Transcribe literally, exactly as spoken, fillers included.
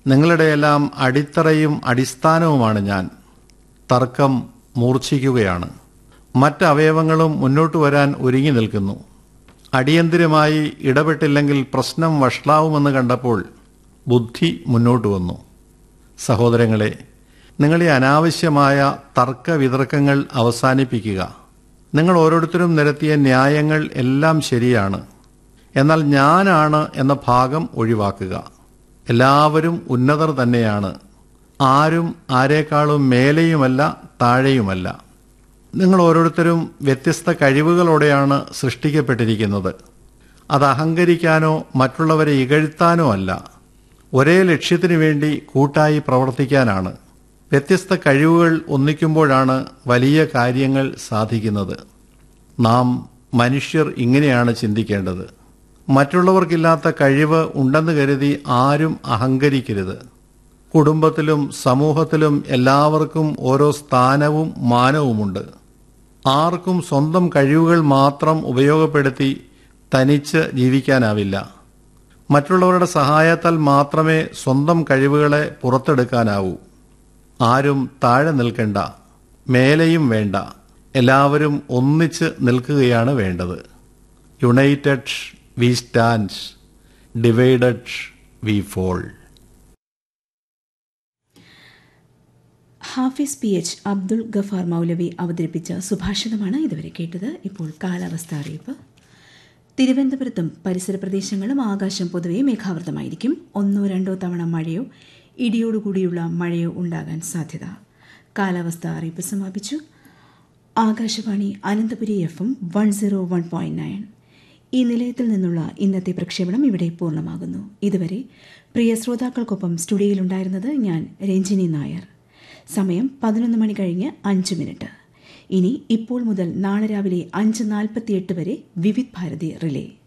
നിങ്ങളുടെയെല്ലാം അടിത്തറയും അടിസ്ഥാനവുമാണ് ഞാൻ. തർക്കം മൂർച്ഛിക്കുകയാണ്. മറ്റ് അവയവങ്ങളും മുന്നോട്ട് വരാൻ ഒരുങ്ങി നിൽക്കുന്നു. അടിയന്തിരമായി ഇടപെട്ടില്ലെങ്കിൽ പ്രശ്നം വഷളാവുമെന്ന് കണ്ടപ്പോൾ ബുദ്ധി മുന്നോട്ട് വന്നു. സഹോദരങ്ങളെ, നിങ്ങളീ അനാവശ്യമായ തർക്ക വിതർക്കങ്ങൾ അവസാനിപ്പിക്കുക. നിങ്ങൾ ഓരോരുത്തരും നിരത്തിയ ന്യായങ്ങൾ എല്ലാം ശരിയാണ്, എന്നാൽ ഞാനാണ് എന്ന ഭാഗം ഒഴിവാക്കുക. എല്ലാവരും ഉന്നതർ തന്നെയാണ്. ആരും ആരേക്കാളും മേലെയുമല്ല താഴെയുമല്ല. നിങ്ങൾ ഓരോരുത്തരും വ്യത്യസ്ത കഴിവുകളോടെയാണ് സൃഷ്ടിക്കപ്പെട്ടിരിക്കുന്നത്. അത് അഹങ്കരിക്കാനോ മറ്റുള്ളവരെ ഇകഴ്ത്താനോ അല്ല, ഒരേ ലക്ഷ്യത്തിനു വേണ്ടി കൂട്ടായി പ്രവർത്തിക്കാനാണ്. വ്യത്യസ്ത കഴിവുകൾ ഒന്നിക്കുമ്പോഴാണ് വലിയ കാര്യങ്ങൾ സാധിക്കുന്നത്. നാം മനുഷ്യർ ഇങ്ങനെയാണ് ചിന്തിക്കേണ്ടത്. മറ്റുള്ളവർക്കില്ലാത്ത കഴിവ് ഉണ്ടെന്ന് കരുതി ആരും അഹങ്കരിക്കരുത്. കുടുംബത്തിലും സമൂഹത്തിലും എല്ലാവർക്കും ഓരോ സ്ഥാനവും മാനവുമുണ്ട്. ആർക്കും സ്വന്തം കഴിവുകൾ മാത്രം ഉപയോഗപ്പെടുത്തി തനിച്ച് ജീവിക്കാനാവില്ല. മറ്റുള്ളവരുടെ സഹായത്താൽ മാത്രമേ സ്വന്തം കഴിവുകളെ പുറത്തെടുക്കാനാവൂ. ആരും താഴെ നിൽക്കണ്ട, മേലെയും വേണ്ട. എല്ലാവരും ഒന്നിച്ച് നിൽക്കുകയാണ് വേണ്ടത്. United V stand, divided V fall. Hafiz P H Abdul Ghaffar മൗലവി അവതരിപ്പിച്ച സുഭാഷിതമാണ് ഇതുവരെ കേട്ടത്. ഇപ്പോൾ കാലാവസ്ഥ അറിയിപ്പ്. തിരുവനന്തപുരത്തും പരിസര പ്രദേശങ്ങളും ആകാശം പൊതുവെ മേഘാവൃതമായിരിക്കും. ഒന്നോ രണ്ടോ തവണ മഴയോ ഇടിയോടുകൂടിയുള്ള മഴയോ ഉണ്ടാകാൻ സാധ്യത. കാലാവസ്ഥ അറിയിപ്പ് സമാപിച്ചു. Akashvani Ananthapuri F M one zero one point nine. ഈ നിലയത്തിൽ നിന്നുള്ള ഇന്നത്തെ പ്രക്ഷേപണം ഇവിടെ പൂർണ്ണമാകുന്നു. ഇതുവരെ പ്രിയ ശ്രോതാക്കൾക്കൊപ്പം സ്റ്റുഡിയോയിലുണ്ടായിരുന്നത് ഞാൻ രഞ്ജിനി നായർ. സമയം പതിനൊന്ന് മണി കഴിഞ്ഞ് അഞ്ച് മിനിറ്റ്. ഇനി ഇപ്പോൾ മുതൽ നാളെ രാവിലെ അഞ്ച് നാൽപ്പത്തിയെട്ട് വരെ വിവിധ് ഭാരതി റിലേ.